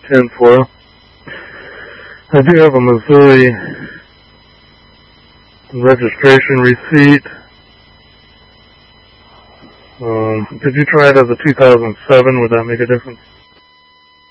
tinfoil. I do have a Missouri registration receipt. Did you try it as a 2007? Would that make a difference?